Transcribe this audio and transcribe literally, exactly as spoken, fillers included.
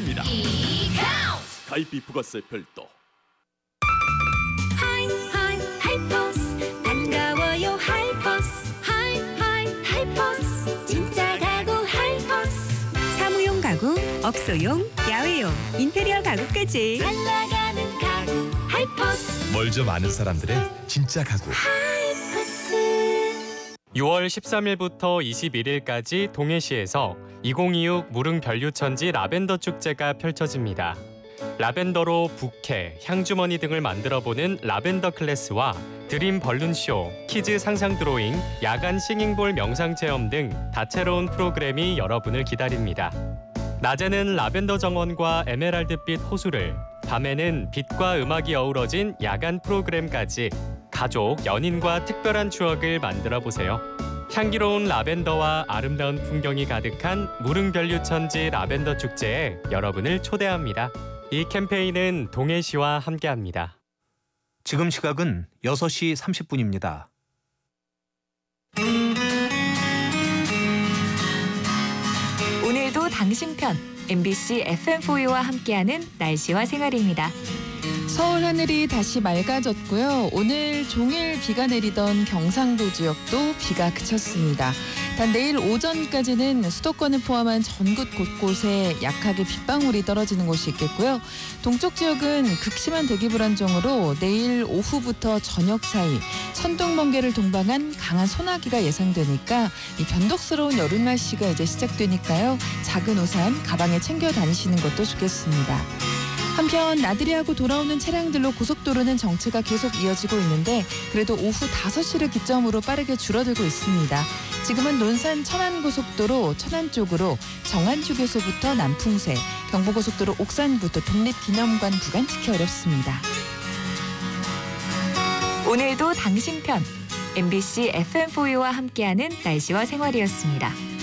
있습니다. 스카이비 부가세 별도. 하이 하이 하이포스 반가워요 하이포스 하이 하이 하이포스 진짜 가구 하이포스 사무용 가구, 업소용, 야외용, 인테리어 가구까지 잘 나가는 가구 하이포스 뭘 좀 아는 사람들의 진짜 가구. 하이포스 유월 십삼일부터 이십일일까지 동해시에서 이천이십육 무릉변류천지 라벤더 축제가 펼쳐집니다. 라벤더로 부케, 향주머니 등을 만들어보는 라벤더 클래스와 드림 벌룬쇼, 키즈 상상 드로잉, 야간 싱잉볼 명상체험 등 다채로운 프로그램이 여러분을 기다립니다. 낮에는 라벤더 정원과 에메랄드빛 호수를, 밤에는 빛과 음악이 어우러진 야간 프로그램까지 가족, 연인과 특별한 추억을 만들어보세요. 향기로운 라벤더와 아름다운 풍경이 가득한 무릉변류천지 라벤더 축제에 여러분을 초대합니다. 이 캠페인은 동해시와 함께합니다. 지금 시각은 여섯 시 삼십 분입니다. 오늘도 당신 편 엠비씨 에프엠포유와 함께하는 날씨와 생활입니다. 서울 하늘이 다시 맑아졌고요. 오늘 종일 비가 내리던 경상도 지역도 비가 그쳤습니다. 단 내일 오전까지는 수도권을 포함한 전국 곳곳에 약하게 빗방울이 떨어지는 곳이 있겠고요. 동쪽 지역은 극심한 대기 불안정으로 내일 오후부터 저녁 사이 천둥 번개를 동반한 강한 소나기가 예상되니까 이 변덕스러운 여름 날씨가 이제 시작되니까요. 작은 우산 가방에 챙겨 다니시는 것도 좋겠습니다. 한편 나들이 하고 돌아오는 차량들로 고속도로는 정체가 계속 이어지고 있는데 그래도 오후 다섯 시를 기점으로 빠르게 줄어들고 있습니다. 지금은 논산 천안고속도로 천안 쪽으로 정안휴게소부터 남풍새, 경부고속도로 옥산부터 독립기념관 구간 지키 어렵습니다. 오늘도 당신 편 엠비씨 에프엠포유와 함께하는 날씨와 생활이었습니다.